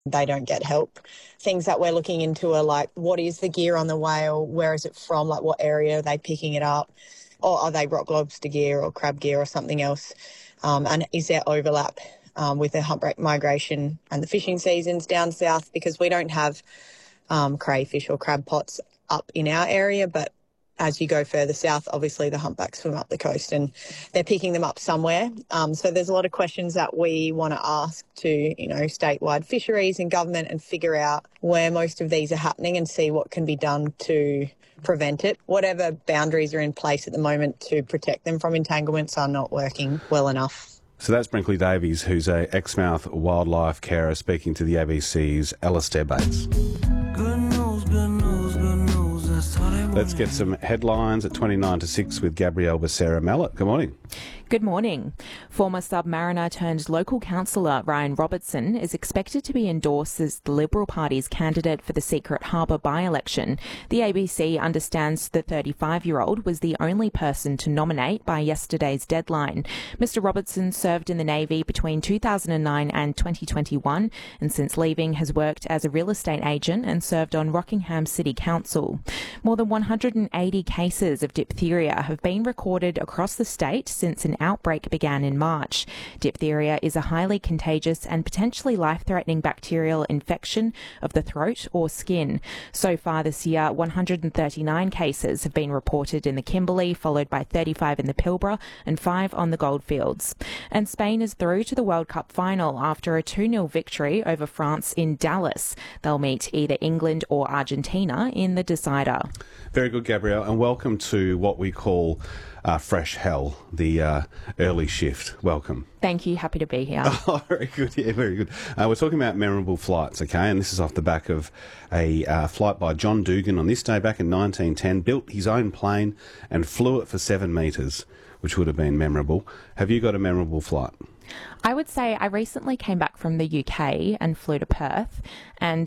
they don't get help. Things that we're looking into are like, what is the gear on the whale? Where is it from? Like, what area are they picking it up? Or are they rock lobster gear or crab gear or something else? And is there overlap with the humpback migration and the fishing seasons down south? Because we don't have crayfish or crab pots up in our area, but as you go further south, obviously the humpbacks swim up the coast and they're picking them up somewhere. So there's a lot of questions that we want to ask to, statewide fisheries and government and figure out where most of these are happening and see what can be done to prevent it. Whatever boundaries are in place at the moment to protect them from entanglements are not working well enough. So that's Brinkley Davies, who's a Exmouth wildlife carer, speaking to the ABC's Alastair Bates. Good news, good news, good news. That's all they want. Let's get some headlines at 29 to 6 with Gabrielle Becerra-Mallet. Good morning. Good morning. Former Submariner turned local councillor Ryan Robertson is expected to be endorsed as the Liberal Party's candidate for the Secret Harbour by-election. The ABC understands the 35-year-old was the only person to nominate by yesterday's deadline. Mr Robertson served in the Navy between 2009 and 2021 and since leaving has worked as a real estate agent and served on Rockingham City Council. More than 180 cases of diphtheria have been recorded across the state since an outbreak began in March. Diphtheria is a highly contagious and potentially life-threatening bacterial infection of the throat or skin. So far this year, 139 cases have been reported in the Kimberley, followed by 35 in the Pilbara and 5 on the Goldfields. And Spain is through to the World Cup final after a 2-0 victory over France in Dallas. They'll meet either England or Argentina in the decider. Very good, Gabrielle, and welcome to what we call Fresh Hell, the early shift. Welcome. Thank you. Happy to be here. Oh, very good. Yeah, very good. We're talking about memorable flights, okay? And this is off the back of a flight by John Dugan on this day back in 1910. Built his own plane and flew it for 7 metres, which would have been memorable. Have you got a memorable flight? I would say I recently came back from the UK and flew to Perth, and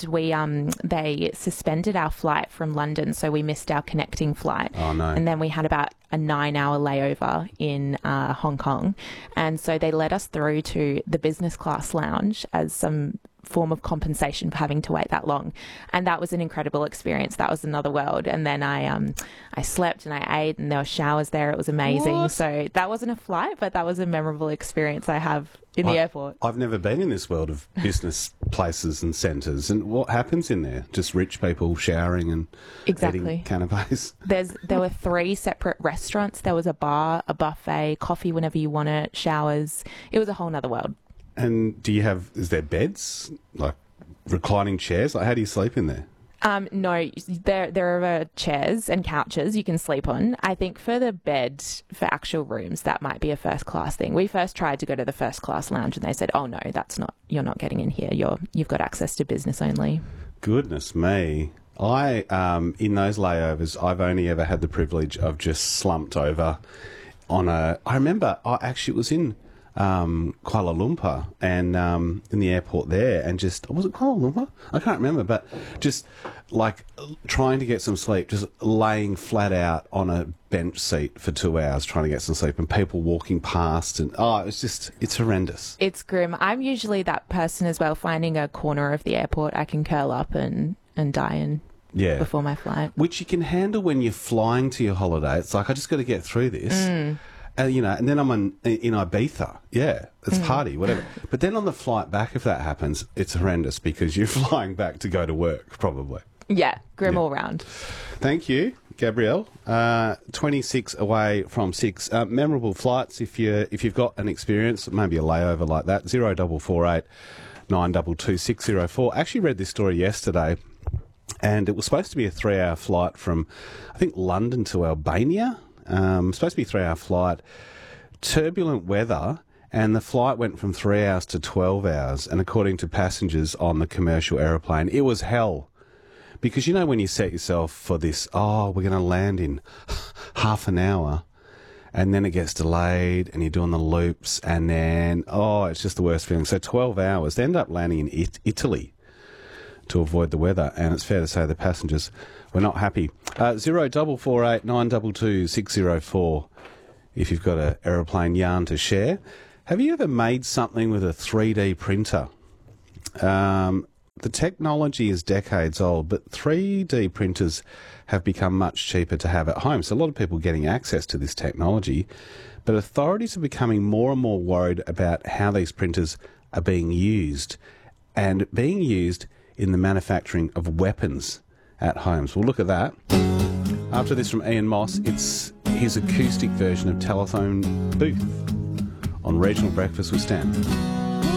they suspended our flight from London, so we missed our connecting flight. Oh, no. And then we had about a 9-hour layover in Hong Kong, and so they led us through to the business class lounge as some form of compensation for having to wait that long, and that was an incredible experience. That was another world. And then I slept and I ate, and there were showers there. It was amazing. What? So that wasn't a flight, but that was a memorable experience I have in the airport. I've never been in this world of business places and centres. And what happens in there? Just rich people showering and eating canapes? There were 3 separate restaurants. There was a bar, a buffet, coffee whenever you want it, showers. It was a whole nother world. And is there beds, like reclining chairs? Like, how do you sleep in there? No, there are chairs and couches you can sleep on. I think for the bed, for actual rooms, that might be a first class thing. We first tried to go to the first class lounge and they said, oh no, you're not getting in here. You've got access to business only. Goodness me. In those layovers, I've only ever had the privilege of just slumped over I remember, it was in Kuala Lumpur and in the airport there, and was it Kuala Lumpur? I can't remember, but just like trying to get some sleep, just laying flat out on a bench seat for 2 hours trying to get some sleep, and people walking past, and it's horrendous. It's grim. I'm usually that person as well, finding a corner of the airport I can curl up and die in. Yeah. Before my flight. Which you can handle when you're flying to your holiday. It's like, I just got to get through this. And then I'm in Ibiza. Yeah, it's party, whatever. But then on the flight back, if that happens, it's horrendous because you're flying back to go to work, probably. Yeah, grim all round. Thank you, Gabrielle. 26 away from 6. Memorable flights, if you've got an experience, maybe a layover like that, 0448 922 604. I actually read this story yesterday, and it was supposed to be a 3-hour flight from, I think, London to Albania. Supposed to be a 3-hour flight. Turbulent weather, and the flight went from 3 hours to 12 hours. And according to passengers on the commercial aeroplane, it was hell. Because when you set yourself for this, we're going to land in half an hour, and then it gets delayed, and you're doing the loops, and then, it's just the worst feeling. So 12 hours. They end up landing in Italy to avoid the weather, and it's fair to say the passengers were not happy. 0448 922 604 if you've got an aeroplane yarn to share. Have you ever made something with a 3D printer? the technology is decades old, but 3D printers have become much cheaper to have at home. So a lot of people are getting access to this technology, but authorities are becoming more and more worried about how these printers are being used and being used in the manufacturing of weapons at homes. We'll look at that. After this from Ian Moss, it's his acoustic version of Telephone Booth on Regional Breakfast with Stan.